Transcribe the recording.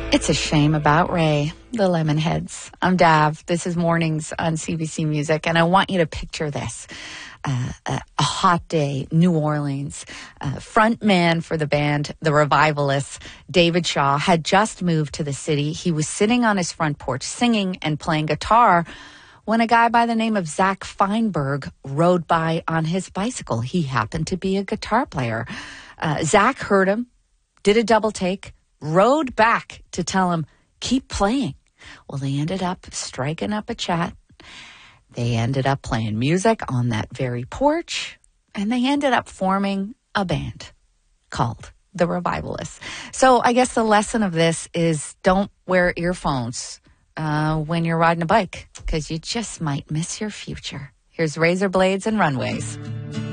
It's a shame about Ray, the Lemonheads. I'm Dav. This is Mornings on CBC Music, and I want you to picture this. A hot day, New Orleans. Front man for the band, the Revivalists, David Shaw, had just moved to the city. He was sitting on his front porch singing and playing guitar when a guy by the name of Zach Feinberg rode by on his bicycle. He happened to be a guitar player. Zach heard him, did a double take, rode back to tell him, keep playing. Well, they ended up striking up a chat. They ended up playing music on that very porch, and they ended up forming a band called the Revivalists. So I guess the lesson of this is don't wear earphones when you're riding a bike, because you just might miss your future. Here's Razor Blades and Runways.